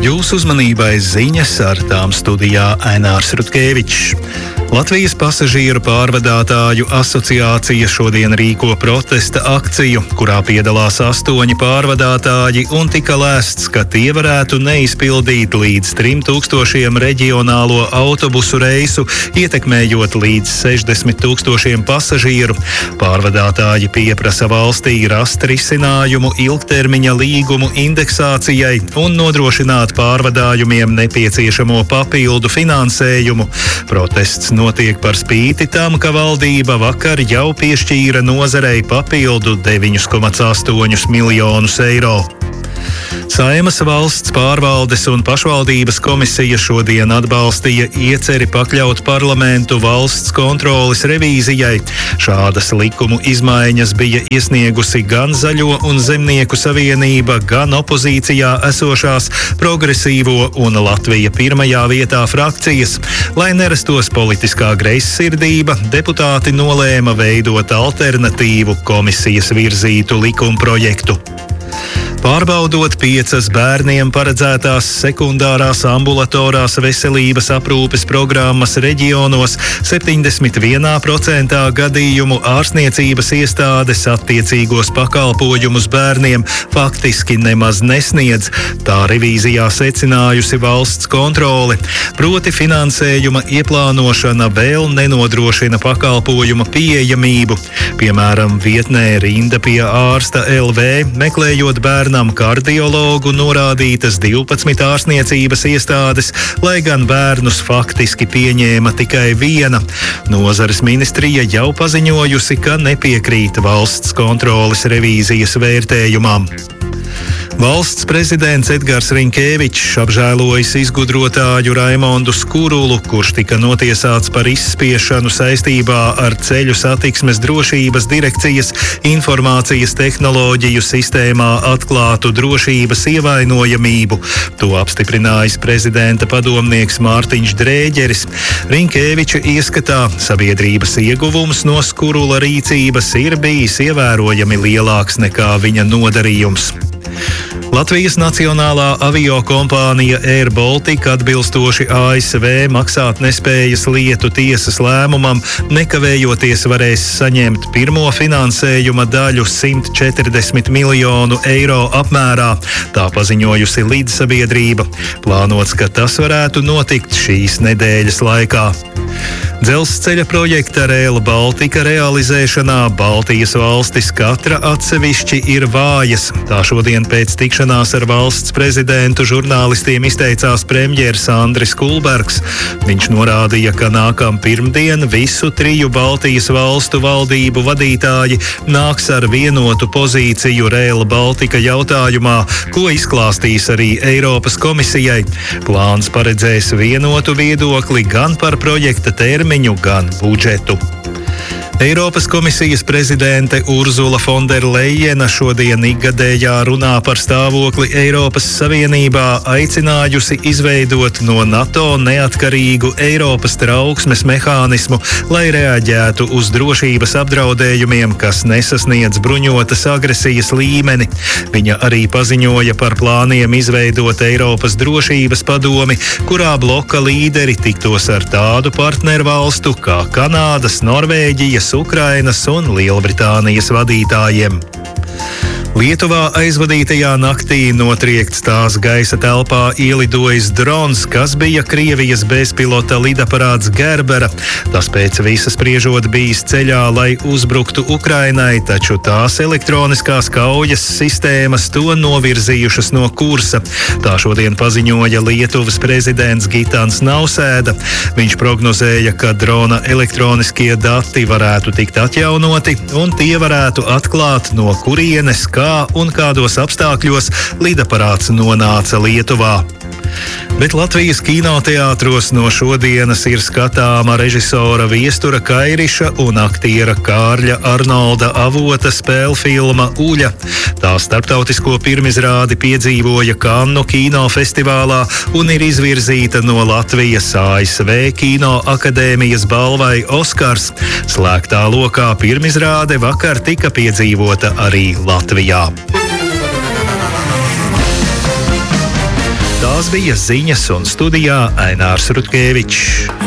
Jūsu uzmanībai ziņas, ar tām studijā Ainārs Rutkevičs. Latvijas pasažieru pārvadātāju asociācija šodien rīko protesta akciju, kurā piedalās 8 pārvadātāji, un tika lēsts, ka tie varētu neizpildīt līdz 3000 reģionālo autobusu reisu, ietekmējot līdz 60 000 pasažieru. Pārvadātāji pieprasa valstī rast risinājumu ilgtermiņa līgumu indeksācijai un nodrošināt pārvadājumiem nepieciešamo papildu finansējumu. Protests notiek par spīti tam, ka valdība vakar jau piešķīra nozarei papildu 9,8 miljonus eiro. Saeimas valsts pārvaldes un pašvaldības komisija šodien atbalstīja ieceri pakļaut parlamentu valsts kontroles revīzijai. Šādas likumu izmaiņas bija iesniegusi gan Zaļo un Zemnieku savienība, gan opozīcijā esošās Progresīvo un Latvija pirmajā vietā frakcijas. Lai nerastos politiskā greizsirdība, deputāti nolēma veidot alternatīvu komisijas virzītu likumprojektu. Pārbaudot 5 bērniem paredzētās sekundārās ambulatorās veselības aprūpes programmas reģionos, 71% gadījumu ārstniecības iestādes attiecīgos pakalpojumus bērniem faktiski nemaz nesniedz. Tā revīzijā secinājusi valsts kontrole. Proti finansējuma ieplānošana vēl nenodrošina pakalpojuma pieejamību. Piemēram, vietnē Rinda pie ārsta LV, meklējot bērnam kardiologu, norādītas 12 ārstniecības iestādes, lai gan bērnus faktiski pieņēma tikai viena. Nozares ministrija jau paziņojusi, ka nepiekrīt valsts kontroles revīzijas vērtējumam. Valsts prezidents Edgars Rinkēvičs apžēlojis izgudrotāju Raimondu Skurulu, kurš tika notiesāts par izspiešanu saistībā ar Ceļu satiksmes drošības direkcijas informācijas tehnoloģiju sistēmā atklātu drošības ievainojamību. To apstiprinājis prezidenta padomnieks Mārtiņš Drēģeris. Rinkēviča ieskatā sabiedrības ieguvums no Skurula rīcības ir bijis ievērojami lielāks nekā viņa nodarījums. Latvijas Nacionālā aviokompānija Air Baltica atbilstoši ASV maksātnespējas lietu tiesas lēmumam nekavējoties varēs saņemt pirmo finansējuma daļu 140 miljonu eiro apmērā. Tā paziņojusi līdzsabiedrība. Plānots, ka tas varētu notikt šīs nedēļas laikā. Dzelzceļa projekta Rail Baltica realizēšanā Baltijas valstis katra atsevišķi ir vājas. Tā šodien pēc tikšanās ar valsts prezidentu žurnālistiem izteicās premjers Andris Kulbergs. Viņš norādīja, ka nākam pirmdien visu 3 Baltijas valstu valdību vadītāji nāks ar vienotu pozīciju Rail Baltica jautājumā, ko izklāstīs arī Eiropas komisijai. Plāns paredzēs vienotu viedokli gan par projekta termiņu, gan budžetu. Eiropas komisijas prezidente Urzula Fonderlejena šodien ikgadējā runā par stāvokli Eiropas Savienībā, aicinājusi izveidot no NATO neatkarīgu Eiropas trauksmes mehānismu, lai reaģētu uz drošības apdraudējumiem, kas nesasniedz bruņotas agresijas līmeni. Viņa arī paziņoja par plāniem izveidot Eiropas drošības padomi, kurā bloka līderi tiktos ar tādu partnervalstu kā Kanādas, Norvēģijas, Ukrainas un Lielbritānijas vadītājiem. Lietuvā aizvadītajā naktī notriekts tās gaisa telpā ielidojis drons, kas bija Krievijas bezpilota lidaparāts Gerbera. Tas pēc visa spriežot bijis ceļā, lai uzbruktu Ukrainai, taču tās elektroniskās kaujas sistēmas to novirzījušas no kursa. Tā šodien paziņoja Lietuvas prezidents Gitans Nausēda. Viņš prognozēja, ka drona elektroniskie dati varētu tikt atjaunoti un tie varētu atklāt, no kurienes, kā un kādos apstākļos lidaparāts nonāca Lietuvā. Bet Latvijas kinoteātros no šodienas ir skatāma režisora Viestura Kairiša un aktiera Kārļa Arnolda Avota spēlfilma Uļa. Tā starptautisko pirmizrādi piedzīvoja Kannu kinofestivālā un ir izvirzīta no Latvijas ASV Kino akadēmijas balvai Oskars. Slēgtā lokā pirmizrāde vakar tika piedzīvota arī Latvijā. Tā Tās bija ziņas un studijā Ainārs Rutkevičs.